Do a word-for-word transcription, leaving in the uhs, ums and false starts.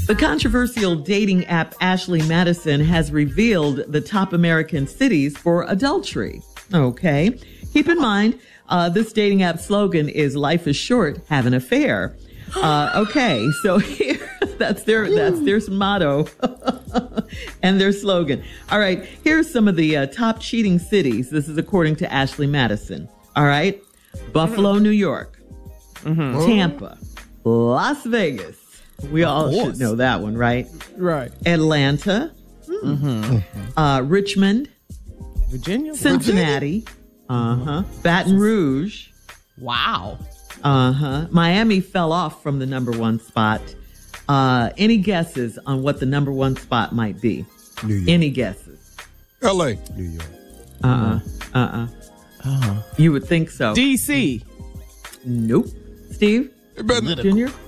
The controversial dating app Ashley Madison has revealed the top American cities for adultery. Okay. Keep in mind, uh, this dating app slogan is "Life is short, have an affair." Uh, okay. So here, that's their, that's their motto and their slogan. All right. Here's some of the uh, top cheating cities. This is according to Ashley Madison. All right. Buffalo, New York, mm-hmm. Tampa, Las Vegas. We all should know that one, right? Right. Atlanta, mm-hmm. uh, Richmond, Virginia, Cincinnati, uh huh, Baton Rouge. Wow. Uh huh. Miami fell off from the number one spot. Uh, any guesses on what the number one spot might be? New York. Any guesses? L A. New York. Uh uh. Uh uh. Uh-huh. You would think so. D C. Nope. Steve? It better, Junior?